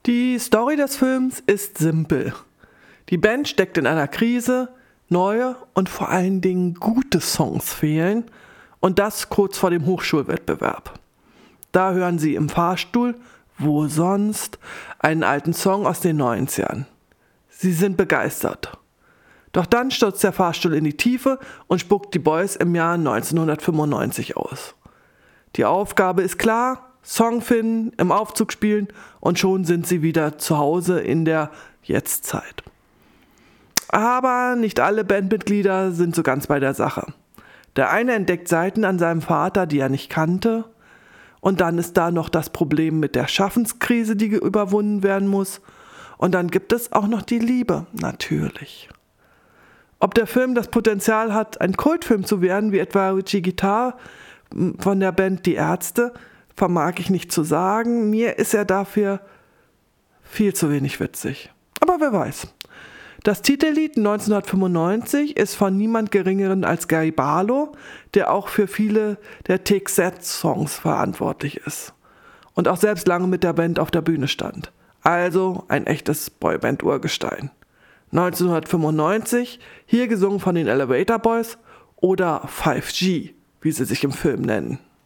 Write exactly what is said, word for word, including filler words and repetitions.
Die Story des Films ist simpel. Die Band steckt in einer Krise, neue und vor allen Dingen gute Songs fehlen und das kurz vor dem Hochschulwettbewerb. Da hören sie im Fahrstuhl, wo sonst, einen alten Song aus den neunzigern. Sie sind begeistert. Doch dann stürzt der Fahrstuhl in die Tiefe und spuckt die Boys im Jahr neunzehnhundertfünfundneunzig aus. Die Aufgabe ist klar: Song finden, im Aufzug spielen und schon sind sie wieder zu Hause in der Jetztzeit. Aber nicht alle Bandmitglieder sind so ganz bei der Sache. Der eine entdeckt Seiten an seinem Vater, die er nicht kannte. Und dann ist da noch das Problem mit der Schaffenskrise, die überwunden werden muss. Und dann gibt es auch noch die Liebe, natürlich. Ob der Film das Potenzial hat, ein Kultfilm zu werden, wie etwa Richie Guitar von der Band Die Ärzte, vermag ich nicht zu sagen. Mir ist er dafür viel zu wenig witzig. Aber wer weiß. Das Titellied neunzehnhundertfünfundneunzig ist von niemand Geringeren als Gary Barlow, der auch für viele der Take That-Songs verantwortlich ist und auch selbst lange mit der Band auf der Bühne stand. Also ein echtes Boyband-Urgestein. neunzehnhundertfünfundneunzig, hier gesungen von den Elevator Boys oder five G, wie sie sich im Film nennen.